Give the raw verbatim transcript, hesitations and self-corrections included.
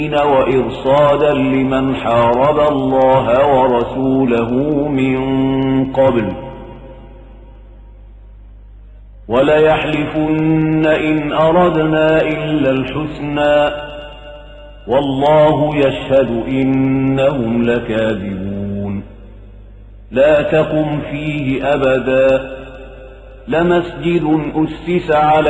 وإرصادا لمن حارب الله ورسوله من قبل وليحلفن إن أردنا إلا الحسنى والله يشهد إنهم لكاذبون لا تقم فيه أبدا لمسجد أسس على